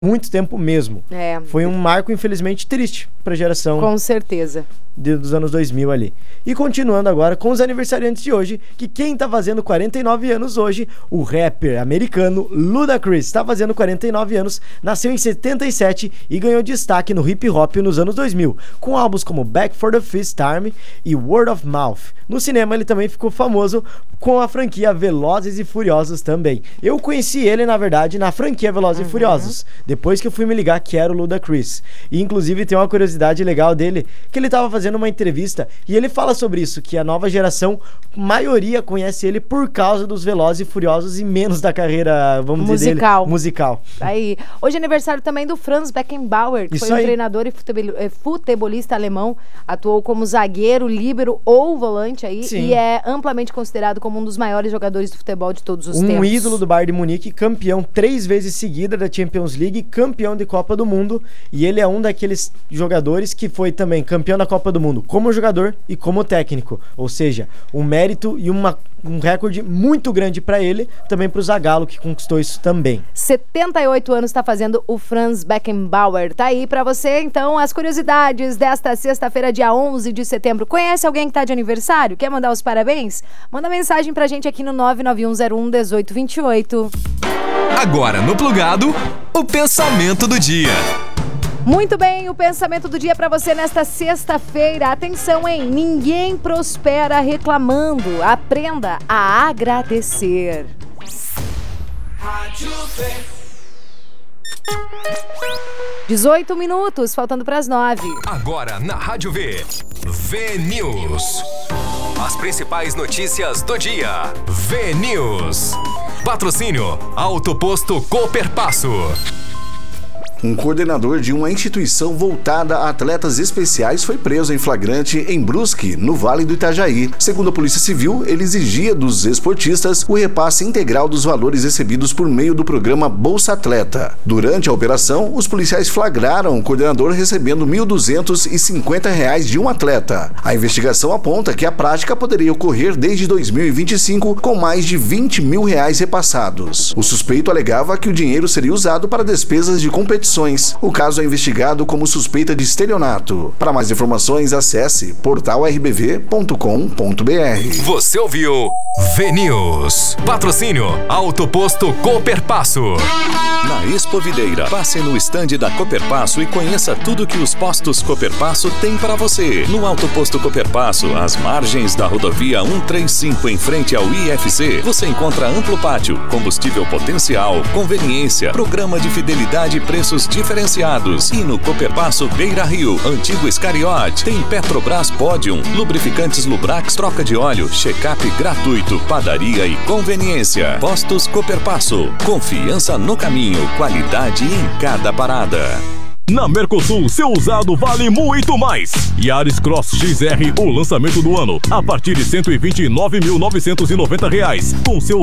muito tempo mesmo. Foi um marco, infelizmente, triste pra geração. Com certeza. Dos anos 2000 ali. E continuando agora com os aniversariantes de hoje, que quem tá fazendo 49 anos hoje, o rapper americano Ludacris, tá fazendo 49 anos, nasceu em 77 e ganhou destaque no hip hop nos anos 2000, com álbuns como Back for the Fifth Time e Word of Mouth. No cinema ele também ficou famoso com a franquia Velozes e Furiosos também. Eu conheci ele, na verdade, na franquia Velozes e Furiosos, depois que eu fui me ligar que era o Ludacris. E inclusive tem uma curiosidade legal dele, que ele tava fazendo uma entrevista e ele fala sobre isso, que a nova geração, maioria conhece ele por causa dos Velozes e Furiosos e menos da carreira, vamos dizer dele, musical. Aí, hoje é aniversário também do Franz Beckenbauer, que foi um treinador e futebolista alemão, atuou como zagueiro, líbero ou volante aí. Sim. E é amplamente considerado como um dos maiores jogadores de futebol de todos os tempos. Um ídolo do Bayern de Munique, campeão 3 vezes seguida da Champions League, campeão de Copa do Mundo, e ele é um daqueles jogadores que foi também campeão da Copa do Mundo como jogador e como técnico, ou seja, um mérito e um recorde muito grande para ele, também para o Zagallo, que conquistou isso também. 78 anos está fazendo o Franz Beckenbauer. Tá aí para você, então, as curiosidades desta sexta-feira, dia 11 de setembro. Conhece alguém que tá de aniversário? Quer mandar os parabéns? Manda mensagem pra gente aqui no 991011828. Agora no Plugado, o pensamento do dia. Muito bem, o pensamento do dia para você nesta sexta-feira. Atenção, hein? Ninguém prospera reclamando. Aprenda a agradecer. 18 minutos, faltando para as 9. Agora na Rádio V, V-News. As principais notícias do dia. V-News. Patrocínio Auto Posto Cooperpasso. Um coordenador de uma instituição voltada a atletas especiais foi preso em flagrante em Brusque, no Vale do Itajaí. Segundo a Polícia Civil, ele exigia dos esportistas o repasse integral dos valores recebidos por meio do programa Bolsa Atleta. Durante a operação, os policiais flagraram o coordenador recebendo R$ 1.250 de um atleta. A investigação aponta que a prática poderia ocorrer desde 2025 com mais de R$ 20 mil repassados. O suspeito alegava que o dinheiro seria usado para despesas de competição. O caso é investigado como suspeita de estelionato. Para mais informações, acesse portalrbv.com.br. Você ouviu V-News. Patrocínio Auto Posto Cooperpasso. Na Expo Videira, passe no estande da Cooperpasso e conheça tudo que os postos Cooperpasso têm para você. No Auto Posto Cooperpasso, às margens da rodovia 135 em frente ao IFC, você encontra amplo pátio, combustível potencial, conveniência, programa de fidelidade e preços diferenciados. E no Cooperpasso Beira Rio, antigo Escariote, tem Petrobras Podium, lubrificantes Lubrax, troca de óleo, check-up gratuito, padaria e conveniência. Postos Cooperpasso, confiança no caminho, qualidade em cada parada. Na Mercosul, seu usado vale muito mais. Yaris Cross XR, o lançamento do ano, a partir de R$ 129.990, com seu